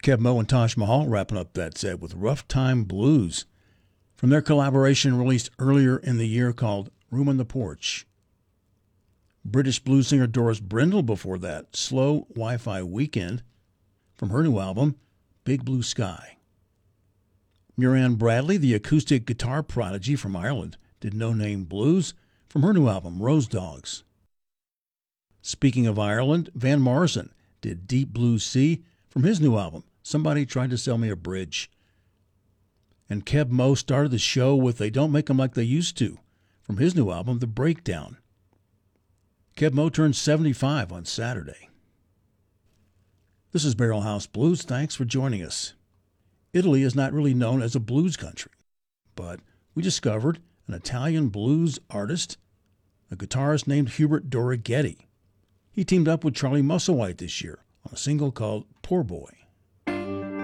Kev Moe and Taj Mahal wrapping up that set with Rough Time Blues from their collaboration released earlier in the year called Room on the Porch. British blues singer Doris Brindle before that, Slow Wi-Fi Weekend from her new album, Big Blue Sky. Muireann Bradley, the acoustic guitar prodigy from Ireland, did No Name Blues from her new album, Rose Dogs. Speaking of Ireland, Van Morrison did Deep Blue Sea from his new album, Somebody Tried to Sell Me a Bridge. And Kev Moe started the show with They Don't Make 'Em Like They Used to from his new album, The Breakdown. Kev Moe turned 75 on Saturday. This is Barrel House Blues. Thanks for joining us. Italy is not really known as a blues country, but we discovered an Italian blues artist, a guitarist named Hubert Dorighetti. He teamed up with Charlie Musselwhite this year on a single called Poor Boy.